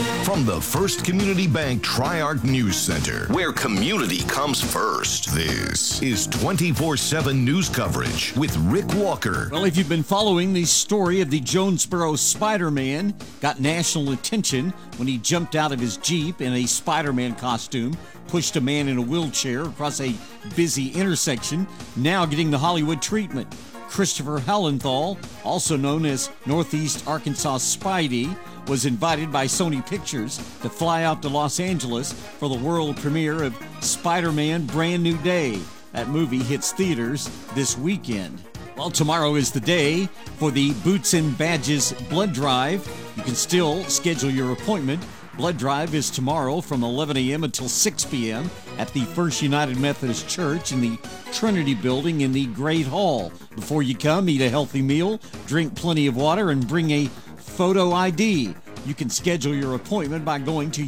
From the First Community Bank Tri-Arc News Center, where community comes first, this is 24/7 news coverage with Rick Walker. Well, if you've been following the story of the Jonesboro Spider-Man, got national attention when he jumped out of his Jeep in a Spider-Man costume, pushed a man in a wheelchair across a busy intersection, now getting the Hollywood treatment. Christopher Hallenthal, also known as Northeast Arkansas Spidey, was invited by Sony Pictures to fly out to Los Angeles for the world premiere of Spider-Man Brand New Day. That movie hits theaters this weekend. Well, tomorrow is the day for the Boots and Badges Blood Drive. You can still schedule your appointment. Blood Drive is tomorrow from 11 a.m. until 6 p.m. at the First United Methodist Church in the Trinity Building in the Great Hall. Before you come, eat a healthy meal, drink plenty of water, and bring a photo ID. You can schedule your appointment by going to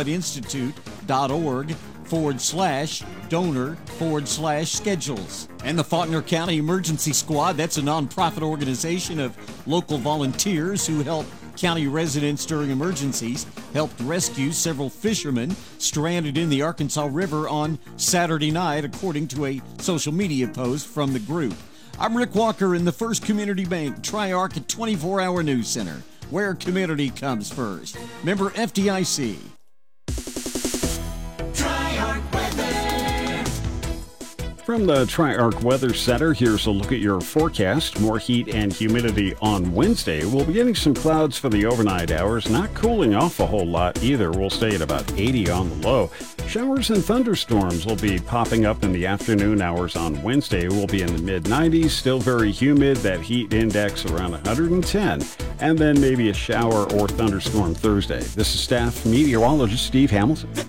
yourbloodinstitute.org/donor/schedules. And the Faulkner County Emergency Squad, that's a nonprofit organization of local volunteers who help county residents during emergencies, helped rescue several fishermen stranded in the Arkansas River on Saturday night, according to a social media post from the group. I'm Rick Walker in the First Community Bank Tri-Arc 24-Hour News Center, where community comes first. Member FDIC. Tri-Arc weather. From the Tri-Arc Weather Center, here's a look at your forecast. More heat and humidity on Wednesday. We'll be getting some clouds for the overnight hours, not cooling off a whole lot either. We'll stay at about 80 on the low. Showers and thunderstorms will be popping up in the afternoon hours on Wednesday. We'll be in the mid-90s, still very humid, that heat index around 110, and then maybe a shower or thunderstorm Thursday. This is staff meteorologist Steve Hamilton.